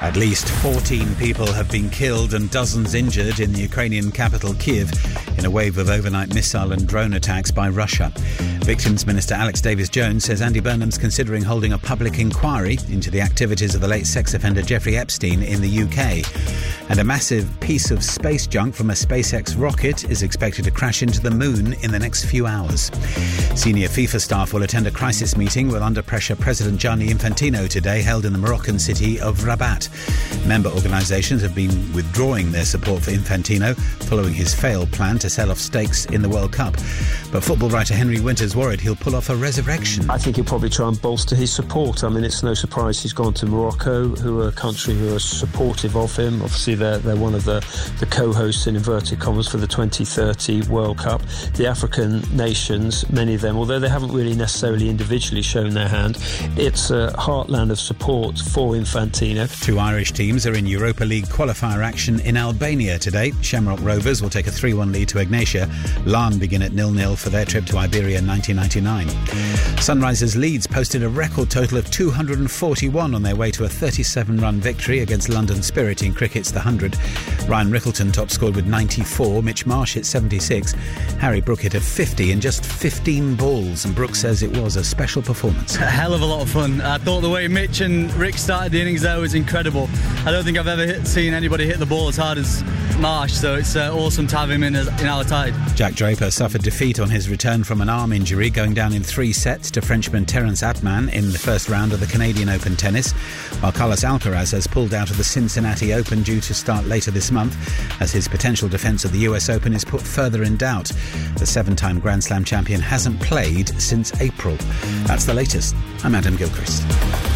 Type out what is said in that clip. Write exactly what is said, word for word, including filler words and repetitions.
At least fourteen people have been killed and dozens injured in the Ukrainian capital Kyiv in a wave of overnight missile and drone attacks by Russia. Victims Minister Alex Davis-Jones says Andy Burnham's considering holding a public inquiry into the activities of the late sex offender Jeffrey Epstein in the U K. And a massive piece of space junk from a SpaceX rocket is expected to crash into the moon in the next few hours. Senior FIFA staff will attend a crisis meeting with under-pressure President Gianni Infantino today, held in the Moroccan city of Rabat. Member organisations have been withdrawing their support for Infantino following his failed plan to sell off stakes in the World Cup. But football writer Henry Winter's worried he'll pull off a resurrection. I think he'll probably try and bolster his support. I mean, it's no surprise he's gone to Morocco, who are a country who are supportive of him. Obviously, they're, they're one of the, the co-hosts, in inverted commas, for the twenty thirty World Cup. The African nations, many of them, although they haven't really necessarily individually shown their hand, it's a heartland of support for Infantino. Two Irish teams are in Europa League qualifier action in Albania today. Shamrock Rovers will take a three one lead to Ignatia. Larne begin at nil nil for their trip to Iberia in nineteen ninety-nine. Sunrisers Leeds posted a record total of two hundred forty-one on their way to a thirty-seven run victory against London Spirit in cricket's The Hundred. Ryan Rickleton top scored with ninety-four, Mitch Marsh hit seventy-six, Harry Brook hit a fifty in just fifteen balls, and Brook says it was a special performance. A hell of a lot of fun. I thought the way Mitch and Rick started the innings there was incredible. I don't think I've ever hit, seen anybody hit the ball as hard as Marsh, so it's uh, awesome to have him in, as, in our side. Jack Draper suffered defeat on his return from an arm injury, going down in three sets to Frenchman Terence Atman in the first round of the Canadian Open tennis, while Carlos Alcaraz has pulled out of the Cincinnati Open, due to start later this month, as his potential defence of the U S Open is put further in doubt. The seven-time Grand Slam champion hasn't played since April. That's the latest. I'm Adam Gilchrist.